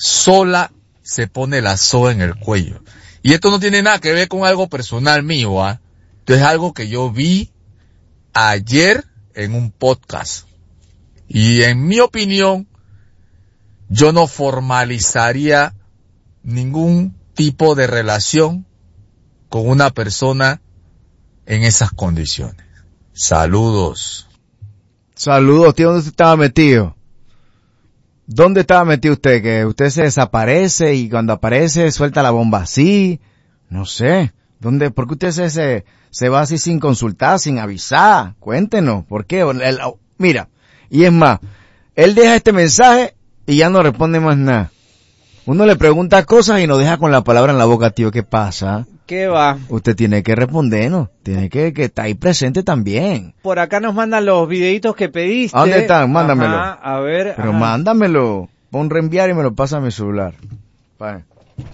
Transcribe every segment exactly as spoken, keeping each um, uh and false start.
sola se pone la soga en el cuello. Y esto no tiene nada que ver con algo personal mío, ¿ah? ¿eh? Esto es algo que yo vi ayer en un podcast. Y en mi opinión, yo no formalizaría ningún tipo de relación con una persona en esas condiciones. Saludos. Saludos, tío. ¿Dónde usted estaba metido? ¿Dónde estaba metido usted? Que usted se desaparece y cuando aparece suelta la bomba así. No sé. ¿Dónde? ¿Por qué usted se, se, se va así sin consultar, sin avisar? Cuéntenos. ¿Por qué? El, el, mira. Y es más, él deja este mensaje y ya no responde más nada. Uno le pregunta cosas y nos deja con la palabra en la boca, tío. ¿Qué pasa? ¿Qué va? Usted tiene que respondernos. Tiene que, que estar ahí presente también. Por acá nos mandan los videitos que pediste. ¿A dónde están? Mándamelo. Ajá, a ver. Pero ajá. mándamelo. Pon reenviar y me lo pasa a mi celular. Vale.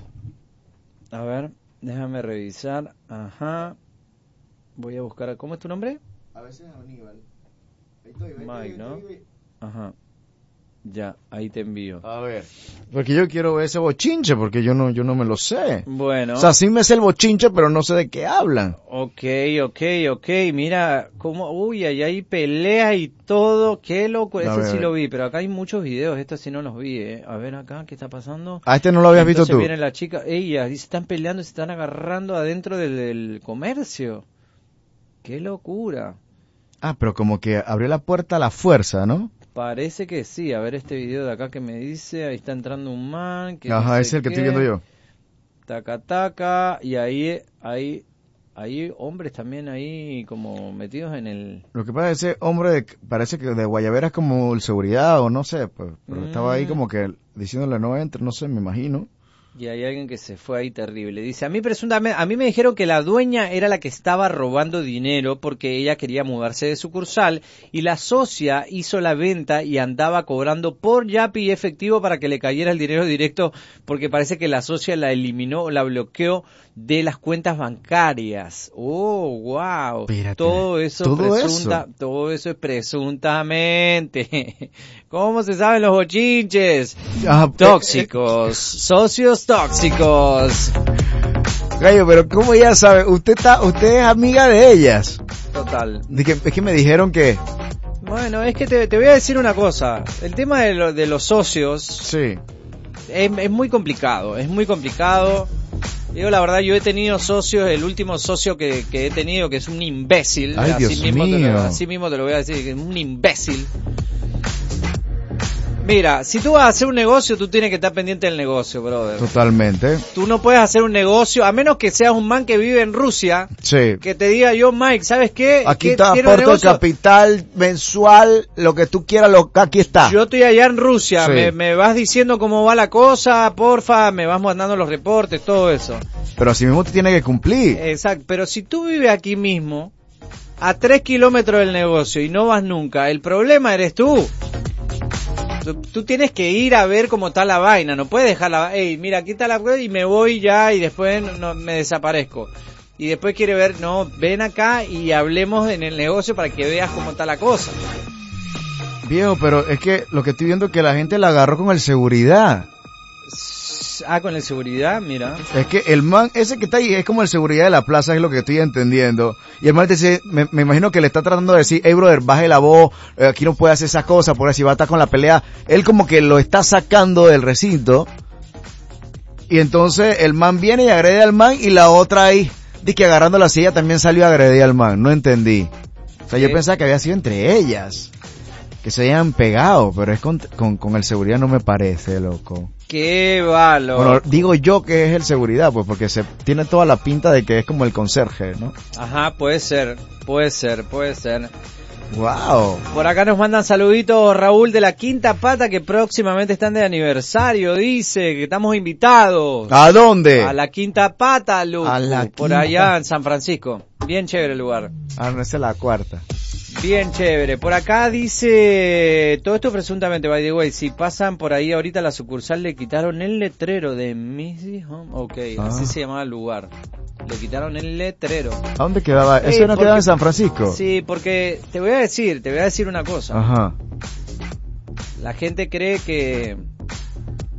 A ver, déjame revisar. Ajá. Voy a buscar. ¿Cómo es tu nombre? A veces Aníbal. Mike, ¿no? Ajá. Ya, ahí te envío. A ver. Porque yo quiero ver ese bochinche, porque yo no, yo no me lo sé. Bueno. O sea, sí me sé el bochinche, pero no sé de qué hablan. Ok, ok, ok. Mira cómo, uy, ahí hay pelea y todo. Qué loco. Ese sí lo vi, pero acá hay muchos videos. Estos sí no los vi, eh. A ver acá, ¿qué está pasando? Ah, este no lo habías visto tú. Entonces viene la chica. Ellas, y se están peleando, se están agarrando adentro del, del comercio. Qué locura. Ah, pero como que abrió la puerta a la fuerza, ¿no? Parece que sí. A ver este video de acá que me dice. Ahí está entrando un man. Que Ajá, no sé ese es el que qué. estoy viendo yo. Taca, taca. Y ahí, ahí, hay hombres también ahí como metidos en el... Lo que pasa es que ese hombre de, parece que de Guayabera es como el seguridad o no sé, pues, pero mm. estaba ahí como que diciéndole no entre, no sé, me imagino. Y hay alguien que se fue ahí terrible. Dice, a mí presuntamente, a mí me dijeron que la dueña era la que estaba robando dinero porque ella quería mudarse de sucursal y la socia hizo la venta y andaba cobrando por Yapi y efectivo para que le cayera el dinero directo porque parece que la socia la eliminó o la bloqueó de las cuentas bancarias. Oh, wow. Espérate, todo eso ¿todo presunta, eso? todo eso es presuntamente. ¿Cómo se saben los bochinches? Ah, Tóxicos, socios tóxicos. Gallo, pero ¿cómo ya sabe? Usted está, usted es amiga de ellas. Total. De que, es que me dijeron que... Bueno, es que te, te voy a decir una cosa. El tema de, lo, de los socios... Sí. Es, es muy complicado, es muy complicado. Digo la verdad, yo he tenido socios, el último socio que, que he tenido, que es un imbécil. Ay, así Dios mismo mío. Te lo, así mismo te lo voy a decir, que es un imbécil. Mira, si tú vas a hacer un negocio, tú tienes que estar pendiente del negocio, brother. Totalmente. Tú no puedes hacer un negocio, a menos que seas un man que vive en Rusia, sí. que te diga yo, Mike, ¿sabes qué? Aquí ¿Qué, está, quiero aporto el capital mensual, lo que tú quieras, lo, aquí está. Yo estoy allá en Rusia, sí. me, me vas diciendo cómo va la cosa, porfa, me vas mandando los reportes, todo eso. Pero así mismo te tiene que cumplir. Exacto, pero si tú vives aquí mismo, a tres kilómetros del negocio y no vas nunca, el problema eres tú. Tú, tú tienes que ir a ver cómo está la vaina, no puedes dejarla, hey, mira, aquí está la y me voy ya y después no, no, me desaparezco. Y después quiere ver, no, ven acá y hablemos en el negocio para que veas cómo está la cosa. Viejo, pero es que lo que estoy viendo es que la gente la agarró con el seguridad. Ah, con el seguridad, mira. Es que el man, ese que está ahí es como el seguridad de la plaza, es lo que estoy entendiendo. Y el man te dice, me, me imagino que le está tratando de decir, hey brother, baje la voz, eh, aquí no puede hacer esas cosas, porque si va a estar con la pelea. Él como que lo está sacando del recinto. Y entonces el man viene y agrede al man y la otra ahí, dice que agarrando la silla también salió a agredir al man. No entendí. O sea, yo pensaba que había sido entre ellas. Que se hayan pegado, pero es con, con, con el seguridad no me parece, loco. ¡Qué valor! Bueno, digo yo que es el seguridad, pues, porque se tiene toda la pinta de que es como el conserje, ¿no? Ajá, puede ser, puede ser, puede ser. ¡Wow! Por acá nos mandan saluditos Raúl de la Quinta Pata, que próximamente están de aniversario, dice, que estamos invitados. ¿A dónde? A la Quinta Pata, Lu, A la por Quinta. allá en San Francisco. Bien chévere el lugar. Ah, no, esa es la cuarta. Bien chévere. Por acá dice, todo esto presuntamente, by the way, si pasan por ahí ahorita a la sucursal le quitaron el letrero de Missy Home. Ok, ah. así se llamaba el lugar. Le quitaron el letrero. ¿A dónde quedaba? ¿Eso Eh, no porque, quedaba en San Francisco? Sí, porque te voy a decir, te voy a decir una cosa. Ajá. La gente cree que